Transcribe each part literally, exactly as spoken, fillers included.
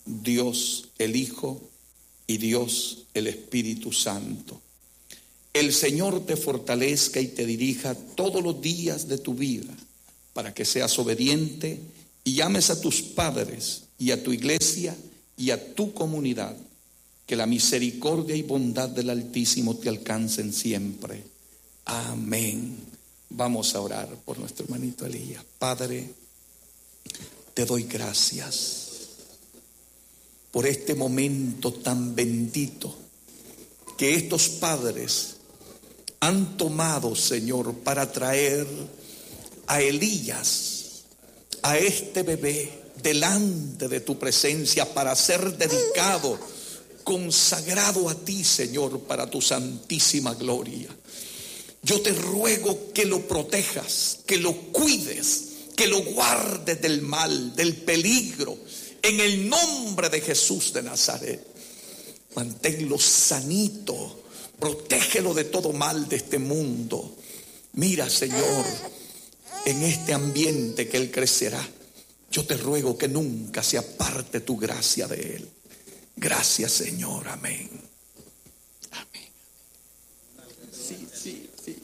Dios el Hijo y Dios el Espíritu Santo. El Señor te fortalezca y te dirija todos los días de tu vida para que seas obediente y ames a tus padres y a tu iglesia y a tu comunidad. Que la misericordia y bondad del Altísimo te alcancen siempre. Amén. Vamos a orar por nuestro hermanito Elías. Padre, te doy gracias por este momento tan bendito que estos padres han tomado, Señor, para traer a Elías, a este bebé, delante de tu presencia para ser dedicado, consagrado a ti, Señor, para tu santísima gloria. Yo te ruego que lo protejas, que lo cuides, que lo guardes del mal, del peligro, en el nombre de Jesús de Nazaret. Manténlo sanito, protégelo de todo mal de este mundo. Mira, Señor, en este ambiente que él crecerá, yo te ruego que nunca se aparte tu gracia de él. Gracias, Señor, amén. Amén. Sí, sí, sí.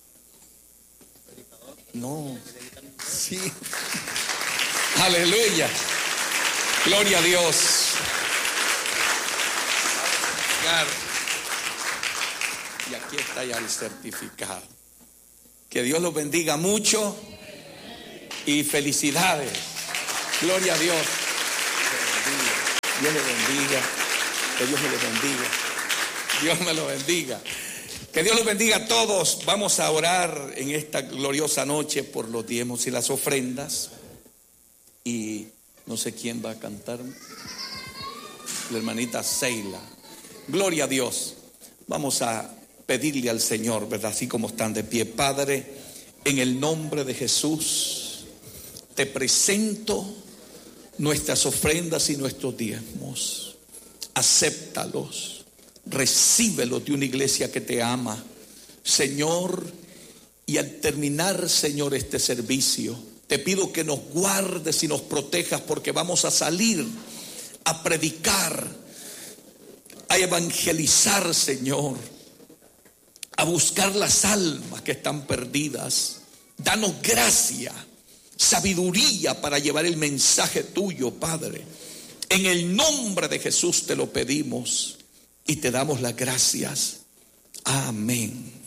No, sí. Aleluya. Gloria a Dios. Claro. Y aquí está ya el certificado. Que Dios los bendiga mucho y felicidades. Gloria a Dios. Dios le bendiga. Que Dios me lo bendiga. Dios me lo bendiga. Que Dios los bendiga a todos. Vamos a orar en esta gloriosa noche por los diezmos y las ofrendas. Y no sé quién va a cantar. La hermanita Seila. Gloria a Dios. Vamos a pedirle al Señor, ¿verdad? Así como están de pie. Padre, en el nombre de Jesús, te presento nuestras ofrendas y nuestros diezmos. Acéptalos, recíbelos de una iglesia que te ama, Señor. Y al terminar, Señor, este servicio, te pido que nos guardes y nos protejas, porque vamos a salir a predicar, a evangelizar, Señor, a buscar las almas que están perdidas. Danos gracia, sabiduría para llevar el mensaje tuyo, Padre. En el nombre de Jesús te lo pedimos y te damos las gracias. Amén.